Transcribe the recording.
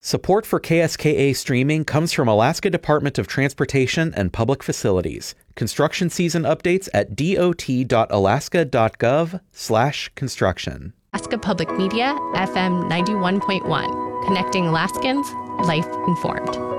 Support for KSKA streaming comes from Alaska Department of Transportation and Public Facilities. Construction season updates at dot.alaska.gov/construction. Alaska Public Media, FM 91.1, connecting Alaskans, life informed.